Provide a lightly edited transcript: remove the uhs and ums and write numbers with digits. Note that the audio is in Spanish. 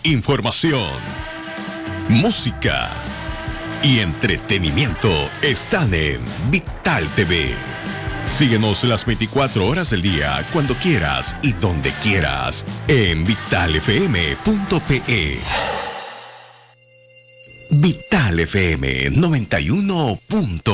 Información, música y entretenimiento están en Vital TV. Síguenos las 24 horas del día, cuando quieras y donde quieras, en vitalfm.pe. Vital FM 91.1.